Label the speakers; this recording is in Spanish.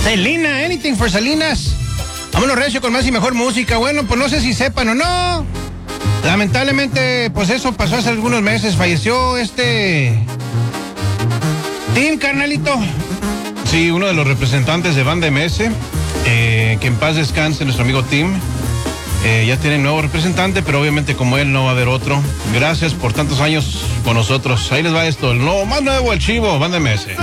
Speaker 1: Selena, anything for Salinas. Vámonos recio con más y mejor música. Bueno, pues no sé si sepan o no. Lamentablemente, pues eso pasó hace algunos meses. Falleció Tim, carnalito. Sí, uno de los representantes de Banda MS. Que en paz descanse nuestro amigo Tim. Ya tiene nuevo representante, pero obviamente como él no va a haber otro. Gracias por tantos años con nosotros. Ahí les va esto, lo más nuevo, el Chivo, Banda MS.